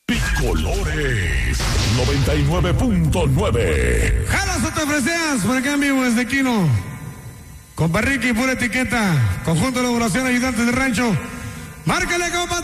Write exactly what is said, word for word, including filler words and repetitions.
Colores noventa y nueve punto nueve. Jalas o te ofreces por acá en vivo desde Quino. Con Barriqui, pura etiqueta. Conjunto de elaboración, ayudantes de rancho. Márcale, compa.